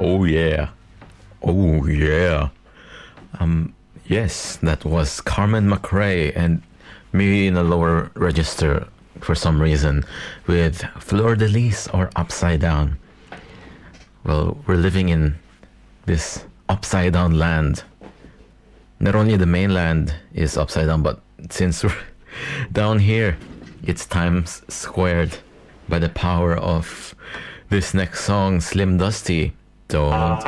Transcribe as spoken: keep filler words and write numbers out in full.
Oh yeah. Oh yeah. Um yes, that was Carmen McRae and me in a lower register for some reason with Fleur de Lis or Upside Down. Well, we're living in this upside down land. Not only the mainland is upside down, but since we're down here, it's times squared by the power of this next song, Slim Dusty. Don't